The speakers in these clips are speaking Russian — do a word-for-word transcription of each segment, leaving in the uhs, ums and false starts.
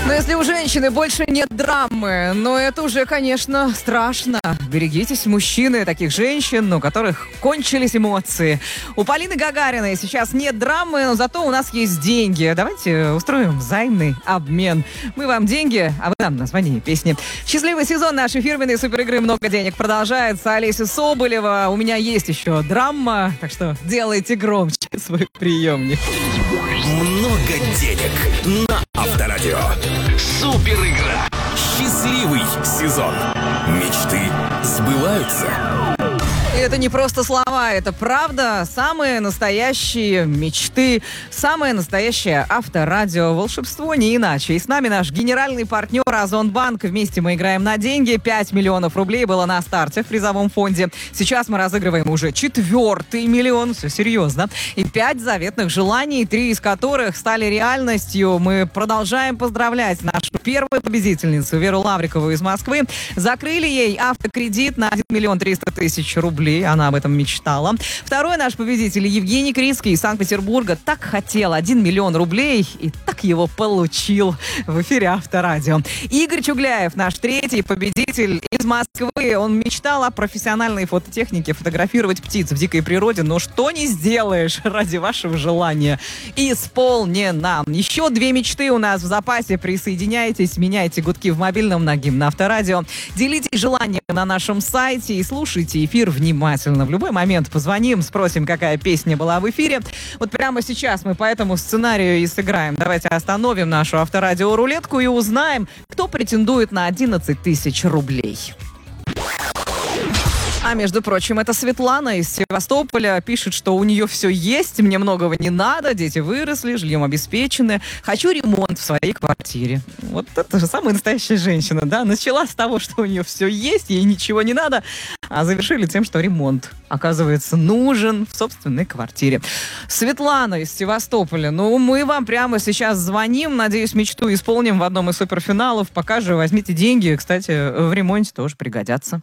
Но если у женщины больше нет драмы, но это уже, конечно, страшно. Берегитесь, мужчины, таких женщин, у которых кончились эмоции. У Полины Гагариной сейчас нет драмы, но зато у нас есть деньги. Давайте устроим взаимный обмен. Мы вам деньги, а вы нам название песни. Счастливый сезон нашей фирменной суперигры «Много денег» продолжается. Олеся Соболева. У меня есть еще драма, так что делайте громче свой приемник. Много денег на Авторадио. Супер игра. Счастливый сезон. Мечты сбываются. Это не просто слова, это правда. Самые настоящие мечты, самое настоящее авторадио. Волшебство не иначе. И с нами наш генеральный партнер Озонбанк. Вместе мы играем на деньги. пять миллионов рублей было на старте в призовом фонде. Сейчас мы разыгрываем уже четвертый миллион. Все серьезно. И пять заветных желаний, три из которых стали реальностью. Мы продолжаем поздравлять нашу первую победительницу Веру Лаврикову из Москвы. Закрыли ей автокредит на один миллион триста тысяч рублей. Она об этом мечтала. Второй наш победитель Евгений Крицкий из Санкт-Петербурга так хотел один миллион рублей и так его получил в эфире Авторадио. Игорь Чугляев, наш третий победитель из Москвы. Он мечтал о профессиональной фототехнике, фотографировать птиц в дикой природе, но что не сделаешь ради вашего желания. Исполнено. Еще две мечты у нас в запасе. Присоединяйтесь, меняйте гудки в мобильном на гимн Авторадио. Делитесь желанием на нашем сайте и слушайте эфир внимательно. В любой момент позвоним, спросим, какая песня была в эфире. Вот прямо сейчас мы по этому сценарию и сыграем. Давайте остановим нашу авторадио-рулетку и узнаем, кто претендует на одиннадцать тысяч рублей. А, между прочим, это Светлана из Севастополя пишет, что у нее все есть, мне многого не надо, дети выросли, жильем обеспечены, хочу ремонт в своей квартире. Вот это же самая настоящая женщина, да? Начала с того, что у нее все есть, ей ничего не надо, а завершили тем, что ремонт, оказывается, нужен в собственной квартире. Светлана из Севастополя, ну, мы вам прямо сейчас звоним, надеюсь, мечту исполним в одном из суперфиналов, пока же возьмите деньги, кстати, в ремонте тоже пригодятся.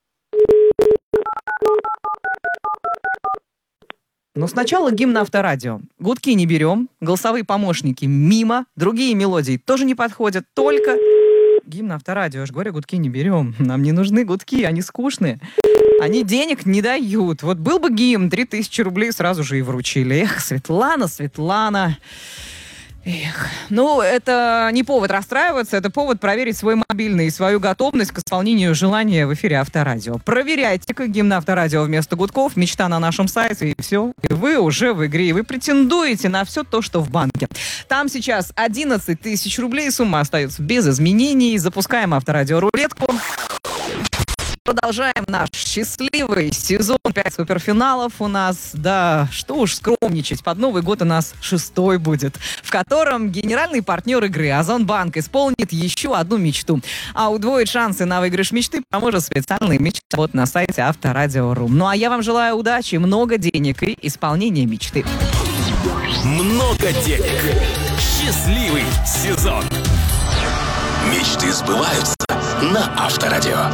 Но сначала гимн Авторадио. Гудки не берем, голосовые помощники мимо, другие мелодии тоже не подходят, только гимн Авторадио. Я же говорю, гудки не берем. Нам не нужны гудки, они скучные. Они денег не дают. Вот был бы гимн, три тысячи рублей сразу же и вручили. Эх, Светлана, Светлана... Эх, ну, это не повод расстраиваться, это повод проверить свой мобильный и свою готовность к исполнению желания в эфире Авторадио. Проверяйте-ка гимн Авторадио вместо гудков, мечта на нашем сайте, и все. И вы уже в игре, и вы претендуете на все то, что в банке. Там сейчас одиннадцать тысяч рублей, сумма остается без изменений. Запускаем Авторадио-рулетку. Продолжаем наш счастливый сезон. Пять суперфиналов у нас. Да, что уж скромничать. Под Новый год у нас шестой будет, в котором генеральный партнер игры Озонбанк исполнит еще одну мечту. А удвоить шансы на выигрыш мечты поможет специальный мечтовод на сайте Авторадио точка ру. Ну а я вам желаю удачи, много денег и исполнения мечты. Много денег. Счастливый сезон. Мечты сбываются на Авторадио.